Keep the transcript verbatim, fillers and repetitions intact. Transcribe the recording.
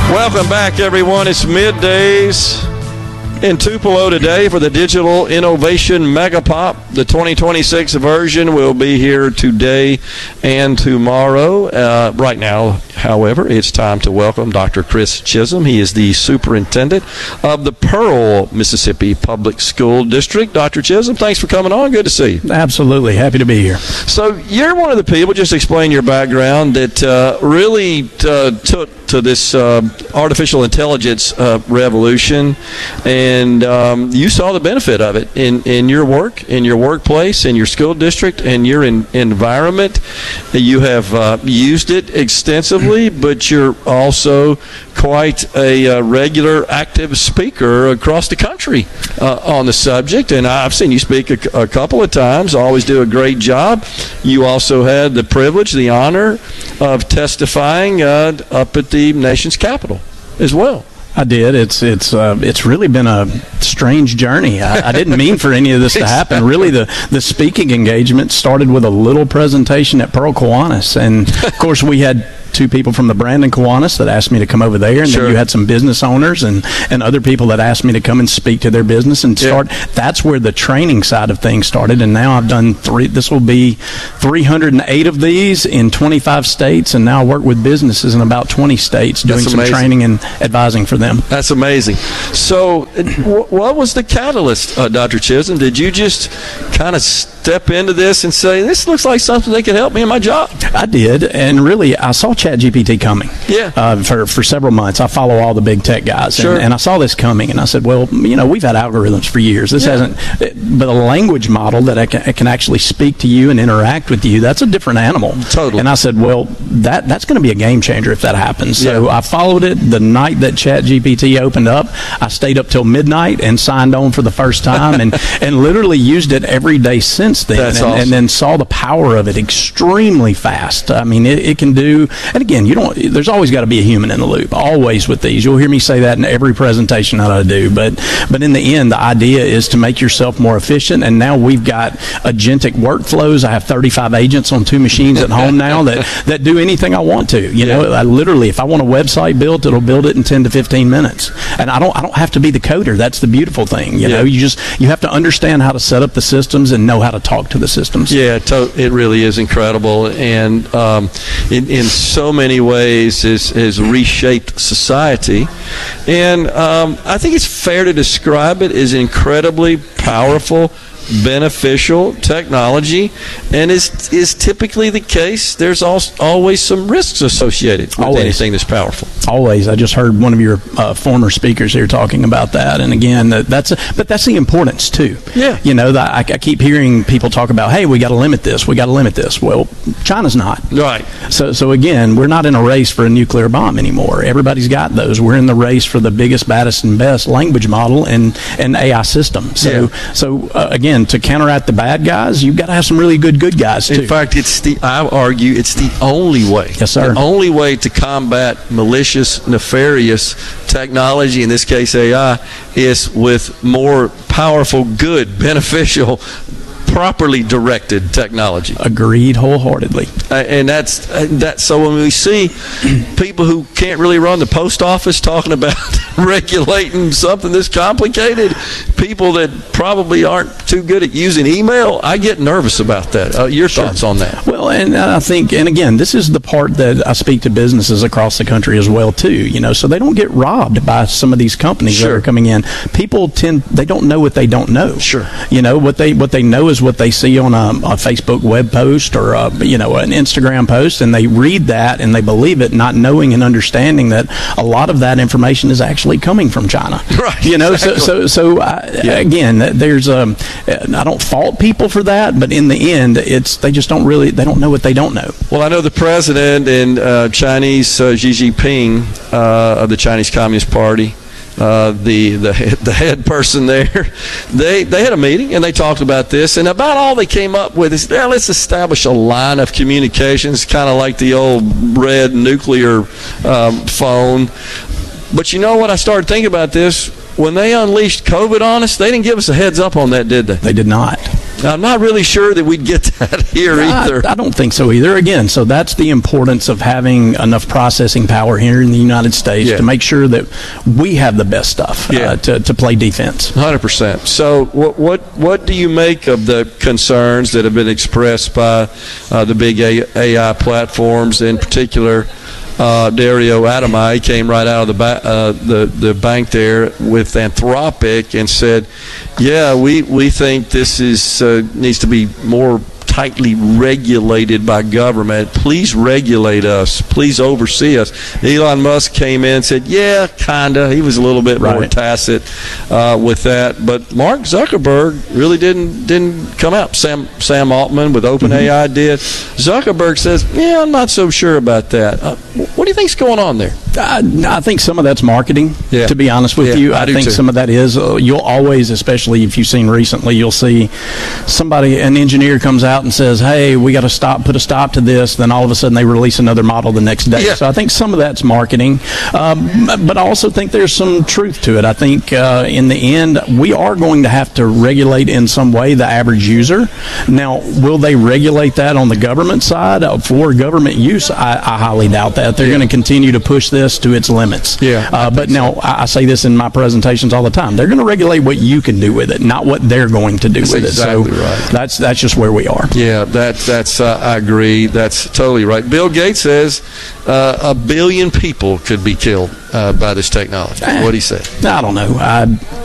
Welcome back, everyone. It's middays in Tupelo today for the Digital Innovation Megapop. The twenty twenty-six version will be here today and tomorrow. Uh, right now, however, it's time to welcome Doctor Chris Chisholm. He is the superintendent of the Pearl, Mississippi Public School District. Doctor Chisholm, thanks for coming on. Good to see you. Absolutely. Happy to be here. So you're one of the people, just explain your background, that uh, really uh, took to this uh, artificial intelligence uh, revolution, and um, you saw the benefit of it in, in your work, in your workplace, in your school district, and your in, environment. You have uh, used it extensively, but you're also quite a uh, regular active speaker across the country uh, on the subject, and I've seen you speak a, a couple of times. Always do a great job. You also had the privilege, the honor of testifying uh, up at the nation's capital as well. I did. It's it's uh, it's really been a strange journey. I, I didn't mean for any of this to happen. Really, the, the speaking engagement started with a little presentation at Pearl Kiwanis, and of course we had two people from the Brandon Kiwanis that asked me to come over there, and sure. then you had some business owners and, and other people that asked me to come and speak to their business and start. Yeah. That's where the training side of things started, and now I've done three. This will be three hundred eight of these in twenty-five states, and now I work with businesses in about twenty states doing That's some amazing. training and advising for them. That's amazing. So what was the catalyst, uh, Doctor Chisholm? Did you just kind of step into this and say, this looks like something that could help me in my job? I did, and really, I saw ChatGPT coming. Yeah. Uh, for for several months, I follow all the big tech guys, sure. and, and I saw this coming, and I said, well, you know, we've had algorithms for years. This yeah. hasn't, but a language model that I can, I can actually speak to you and interact with you, that's a different animal. Totally. And I said, well, that that's going to be a game changer if that happens. So yeah. I followed it the night that ChatGPT opened up. I stayed up till midnight and signed on for the first time, and, and literally used it every day since then. That's and, awesome. and then saw the power of it extremely fast. I mean, it, it can do, and again, you don't. There's always got to be a human in the loop. Always with these, you'll hear me say that in every presentation that I do. But but in the end, the idea is to make yourself more efficient. And now we've got agentic workflows. I have thirty-five agents on two machines at home now that, that do anything I want to. You yeah. know, I literally, if I want a website built, it'll build it in ten to fifteen minutes. And I don't I don't have to be the coder. That's the beautiful thing. You yeah. know, you just you have to understand how to set up the systems and know how to talk to the systems. Yeah, to- it really is incredible, and um, in, in so many ways has, has reshaped society. And um, I think it's fair to describe it as incredibly powerful, beneficial technology, and is is typically the case. There's also always some risks associated with always. anything that's powerful. Always. I just heard one of your uh, former speakers here talking about that, and again, that, that's a, but that's the importance too. Yeah. You know, that I, I keep hearing people talk about, hey, we got to limit this. We got to limit this. Well, China's not. Right. So, so again, we're not in a race for a nuclear bomb anymore. Everybody's got those. We're in the race for the biggest, baddest, and best language model and and A I system. So, Yeah. so uh, again, to counteract the bad guys, you've got to have some really good good guys too. In fact, it's the I argue it's the only way. Yes, sir. The only way to combat malicious, nefarious technology, in this case A I, is with more powerful, good, beneficial, properly directed technology. Agreed wholeheartedly. Uh, and that's uh, that. So when we see people who can't really run the post office talking about regulating something this complicated, people that probably aren't too good at using email, I get nervous about that. Uh, your Sure. thoughts on that? Well, and I think, and again, this is the part that I speak to businesses across the country as well too. You know, so they don't get robbed by some of these companies Sure. that are coming in. People tend, they don't know what they don't know. Sure. You know, what they what they know is what they see on a, a Facebook web post or a, you know, an Instagram post, and they read that and they believe it, not knowing and understanding that a lot of that information is actually coming from China. Right. You know, exactly. so so so I, Yeah. again, there's um, I don't fault people for that, but in the end, it's they just don't really they don't know what they don't know. Well, I know the president and uh, Chinese uh, Xi Jinping uh, of the Chinese Communist Party, uh, the the head, the head person there, they they had a meeting and they talked about this, and about all they came up with is, yeah, let's establish a line of communications, kind of like the old red nuclear um, phone. But you know what? I started thinking about this. When they unleashed COVID on us, they didn't give us a heads up on that, did they? They did not. I'm not really sure that we'd get that here either. I, I don't think so either. Again, so that's the importance of having enough processing power here in the United States Yeah. to make sure that we have the best stuff Yeah. uh, to, to play defense. one hundred percent. So what, what what do you make of the concerns that have been expressed by uh, the big A I platforms, in particular uh, Dario Adamai came right out of the, ba- uh, the the bank there with Anthropic and said, yeah, we, we think this is uh, needs to be more tightly regulated by government. Please regulate us. Please oversee us. Elon Musk came in and said, yeah, kinda. He was a little bit more Right. tacit uh, with that. But Mark Zuckerberg really didn't didn't come out. Sam Sam Altman with OpenAI Mm-hmm. did. Zuckerberg says, yeah, I'm not so sure about that. Uh, what do you think's going on there? I, I think some of that's marketing, Yeah. to be honest with Yeah, you. I I, do think too. some of that is. Uh, you'll always, especially if you've seen recently, you'll see somebody, an engineer comes out and says, hey, we got to stop, put a stop to this. Then all of a sudden they release another model the next day. Yeah. So I think some of that's marketing. Um, but I also think there's some truth to it. I think uh, in the end, we are going to have to regulate in some way the average user. Now, will they regulate that on the government side uh, for government use? I, I highly doubt that. They're Yeah. going to continue to push this to its limits. Yeah, I Uh, but now, I, I say this in my presentations all the time. They're going to regulate what you can do with it, not what they're going to do That's with exactly it. So right. that's that's just where we are. Yeah, that, that's, uh, I agree. That's totally right. Bill Gates says uh, a billion people could be killed uh, by this technology. What do you say? I don't know. I